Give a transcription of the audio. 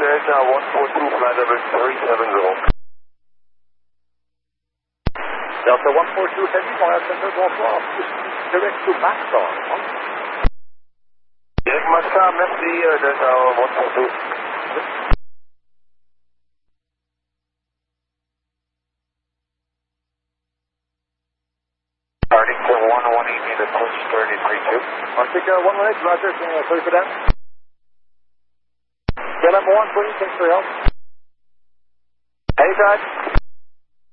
Delta 142, flight level 370. Delta 142 Heavy, Montréal Center, bonsoir. Direct to Maxar. Direct Maxar, merci, Delta 142. Arctic 118, need a push 33.2. Arctic 118, roger, clear for that. KLM 120, thanks for your help. Anytime.